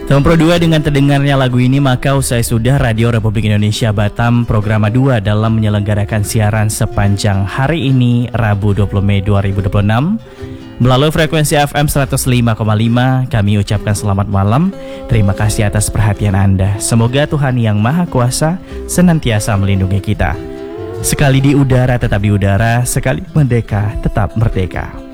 Pro 2 dengan terdengarnya lagu ini maka usai sudah Radio Republik Indonesia Batam Programa 2 dalam menyelenggarakan siaran sepanjang hari ini Rabu 20 Mei 2026 melalui frekuensi FM 105,5. Kami ucapkan selamat malam. Terima kasih atas perhatian Anda. Semoga Tuhan Yang Maha Kuasa senantiasa melindungi kita. Sekali di udara tetap di udara, sekali merdeka tetap merdeka.